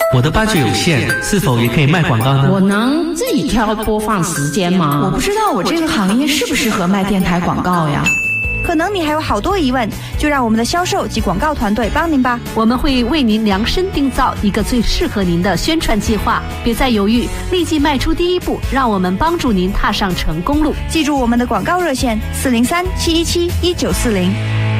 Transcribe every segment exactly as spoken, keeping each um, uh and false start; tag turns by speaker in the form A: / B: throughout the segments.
A: 我的 budget 有限，是否也可以卖广告呢？
B: 我能自己挑播放时间吗？
C: 我不知道我这个行业适不适合卖电台广告呀。
D: 可能你还有好多疑问，就让我们的销售及广告团队帮您吧。
E: 我们会为您量身定造一个最适合您的宣传计划，别再犹豫，立即迈出第一步，让我们帮助您踏上成功路。
D: 记住我们的广告热线四零三七一七一九四零。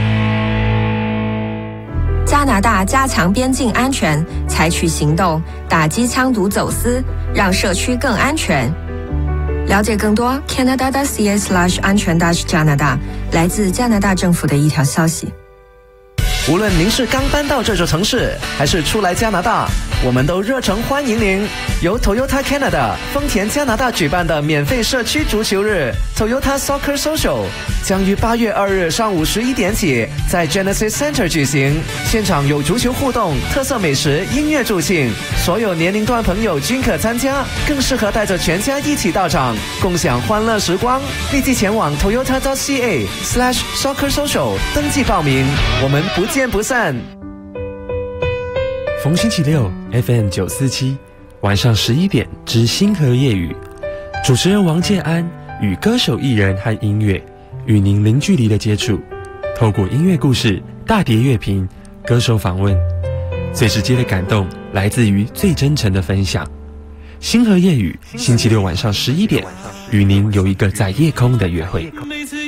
F: 加拿大加强边境安全，采取行动打击枪毒走私，让社区更安全。了解更多 Canada.ca slash 安全 dash 加拿大，来自加拿大政府的一条消息。
G: 无论您是刚搬到这座城市，还是初来加拿大，我们都热诚欢迎您。由 Toyota Canada 丰田加拿大举办的免费社区足球日 Toyota Soccer Social 将于八月二日上午十一点起在 Genesis Center 举行，现场有足球互动、特色美食、音乐助兴，所有年龄段朋友均可参加，更适合带着全家一起到场，共享欢乐时光。立即前往 Toyota.ca slash Soccer Social 登记报名，我们不见不散。
H: 逢星期六 F M 九四七晚上十一点之星河夜雨，主持人王建安与歌手艺人和音乐与您零距离的接触，透过音乐故事、大碟乐评、歌手访问，最直接的感动来自于最真诚的分享。星河夜雨星期六晚上十一点，与您有一个在夜空的约会。